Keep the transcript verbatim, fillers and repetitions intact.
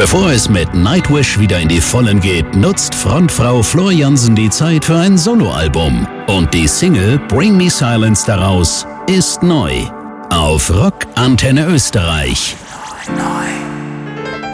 Bevor es mit Nightwish wieder in die Vollen geht, nutzt Frontfrau Floor Jansen die Zeit für ein Soloalbum. Und die Single Bring Me Silence daraus ist neu. Auf Rock Antenne Österreich. Neu.